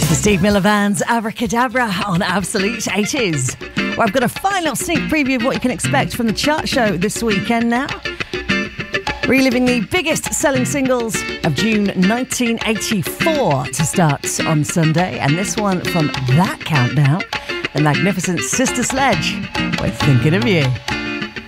Steve Miller Band's Abracadabra on Absolute 80s. Well, I've got a final sneak preview of what you can expect from the chart show this weekend now. Reliving the biggest selling singles of June 1984 to start on Sunday. And this one from that countdown, the magnificent Sister Sledge, We're Thinking of You.